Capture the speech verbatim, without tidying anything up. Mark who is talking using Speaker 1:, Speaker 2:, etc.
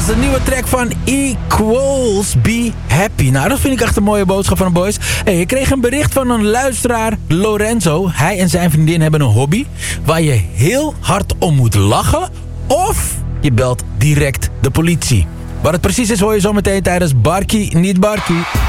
Speaker 1: was de nieuwe track van Equals Be Happy. Nou, dat vind ik echt een mooie boodschap van de boys. Hey, ik kreeg een bericht van een luisteraar, Lorenzo. Hij en zijn vriendin hebben een hobby waar je heel hard om moet lachen. Of je belt direct de politie. Wat het precies is hoor je zo meteen tijdens Barkie Niet Barkie.